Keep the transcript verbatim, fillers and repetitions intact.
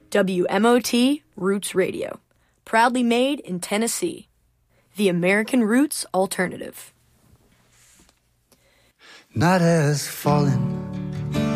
W M O T Roots Radio. Proudly made in Tennessee. The American Roots Alternative. Night has fallen